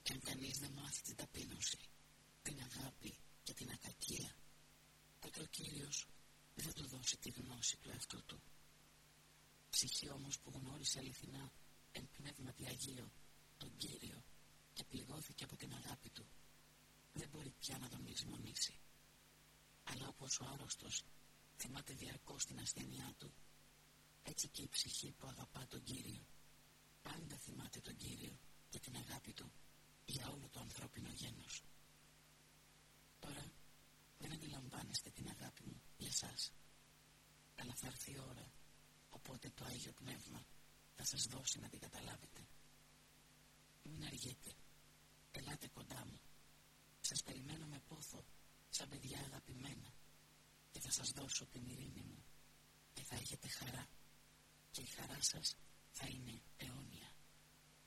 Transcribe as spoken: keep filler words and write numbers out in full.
Κι αν κανείς δεν μάθει την ταπείνωση, την αγάπη και την ακακία, τότε ο Κύριος δεν θα του δώσει τη γνώση του εαυτού του. Ψυχή όμως που γνώρισε αληθινά εν πνεύματι Αγίο τον Κύριο και πληγώθηκε από την αγάπη του, δεν μπορεί πια να τον λησμονήσει. Αλλά όπως ο άρρωστος θυμάται διαρκώς την ασθένειά του, έτσι και η ψυχή που αγαπά τον Κύριο πάντα θυμάται τον Κύριο και την αγάπη του για όλο το ανθρώπινο γένος. Τώρα δεν αντιλαμβάνεστε την αγάπη μου για σας, αλλά θα έρθει η ώρα οπότε το Άγιο Πνεύμα θα σας δώσει να την καταλάβετε. Μην αργείτε, ελάτε κοντά μου, σας περιμένω με πόθο σαν παιδιά αγαπημένα και θα σας δώσω την ειρήνη μου και θα έχετε χαρά και η χαρά σας θα είναι αιώνια.